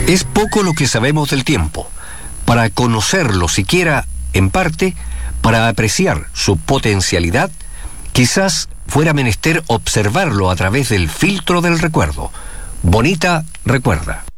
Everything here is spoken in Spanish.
Es poco lo que sabemos del tiempo. Para conocerlo siquiera en parte, para apreciar su potencialidad, quizás fuera menester observarlo a través del filtro del recuerdo. Bonita recuerda.